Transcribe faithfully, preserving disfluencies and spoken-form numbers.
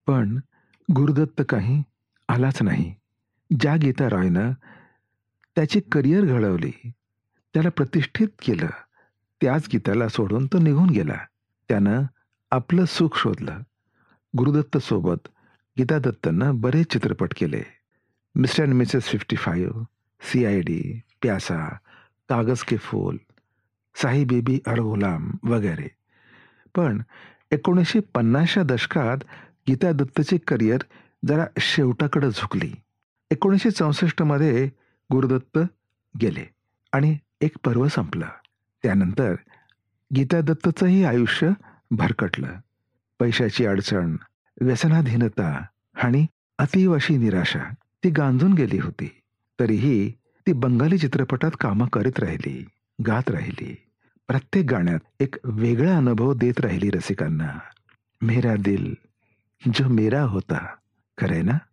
पण गुरुदत्त काही आलाच नाही. ज्या गीता रॉयनं त्याची करिअर घडवली, त्याला प्रतिष्ठित केलं, त्याच गीताला सोडून तो निघून गेला. त्यानं आपलं सुख शोधलं. गुरुदत्तसोबत गीता दत्तनं बरेच चित्रपट केले. Mister and Mrs fifty five, C-I-D, प्यासा, कागज के फूल, साई बेबी और गुलाम वगैरे. पण एकोणीसशे पन्नासच्या दशकात गीता दत्तची करिअर जरा शेवटाकडे झुकली. एकोणीसशे चौसष्ट मध्ये गुरुदत्त गेले आणि एक पर्व संपलं. त्यानंतर गीता दत्तचंही आयुष्य भरकटलं. पैशाची अडचण, व्यसनाधीनता आणि अतीव अशी निराशा ती गांजून गेली होती. तरीही ती बंगाली चित्रपटात कामं करत राहिली, गात राहिली. प्रत्येक गाण्यात एक वेगळा अनुभव देत राहिली रसिकांना. मेरा दिल जो मेरा होता. खरंय ना?